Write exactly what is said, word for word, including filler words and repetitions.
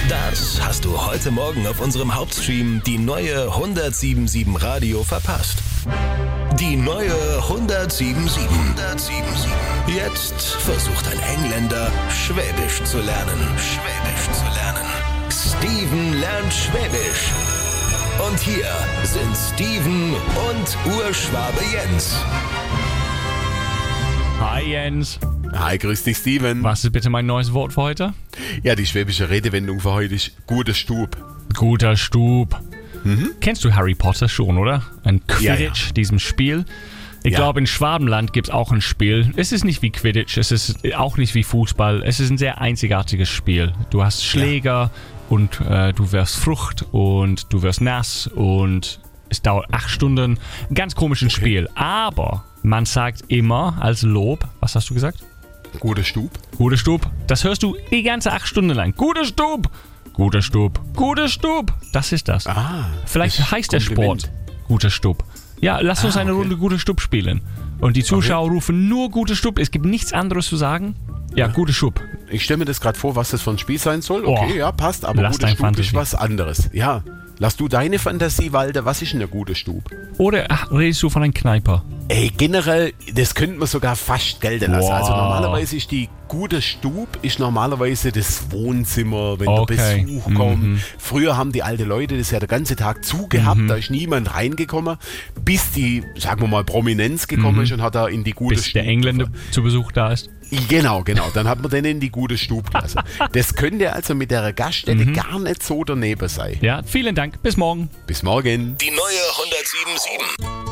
Das hast du heute Morgen auf unserem Hauptstream die neue hundertsiebensundsieben Radio verpasst. Die neue hundertsiebensundsieben. hundertsiebenundsieben. Jetzt versucht ein Engländer, Schwäbisch zu lernen. Schwäbisch zu lernen. Steven lernt Schwäbisch. Und hier sind Steven und Urschwabe Jens. Hi Jens. Hi, grüß dich Steven. Was ist bitte mein neues Wort für heute? Ja, die schwäbische Redewendung für heute ist guter Stub. Guter Stub. Mhm. Kennst du Harry Potter schon, oder? Ein Quidditch, ja, ja. diesem Spiel. Ich Ja. glaube, in Schwabenland gibt es auch ein Spiel. Es ist nicht wie Quidditch, es ist auch nicht wie Fußball. Es ist ein sehr einzigartiges Spiel. Du hast Schläger ja. und äh, du wirst Frucht und du wirst nass und es dauert acht Stunden. Ganz komisches okay. Spiel. Aber man sagt immer als Lob, was hast du gesagt? Guter Stub. Guter Stub. Das hörst du die ganze acht Stunden lang. Guter Stub. Guter Stub. Guter Stub. Das ist das. Ah, Vielleicht heißt der Sport Guter Stub. Ja, lass uns ah, eine okay. Runde Guter Stub spielen. Und die Zuschauer okay. rufen nur Guter Stub. Es gibt nichts anderes zu sagen. Ja, ja. Guter Stub. Ich stelle mir das gerade vor, was das für ein Spiel sein soll. Okay, oh. ja, passt. Aber Lass Guter Stub Fantasie. ist was anderes. Ja. Lass du deine Fantasie walten. Was ist denn der gute Stub? Oder ach, redest du von einem Kneiper? Ey, generell, das könnte man sogar fast gelten lassen. Wow. Also normalerweise ist die gute Stub ist normalerweise das Wohnzimmer, wenn okay. der Besuch kommt. Mhm. Früher haben die alten Leute das ja den ganzen Tag zugehabt, mhm. da ist niemand reingekommen, bis die, sagen wir mal, Prominenz gekommen mhm. ist und hat da in die gute bis Stub... Bis der Engländer zu Besuch da ist. Genau, genau. Dann hat man den in die gute Stub gelassen. Das könnte also mit der Gaststätte mhm. gar nicht so daneben sein. Ja, vielen Dank. Bis morgen. Bis morgen. Die neue hundertsiebenundsieben.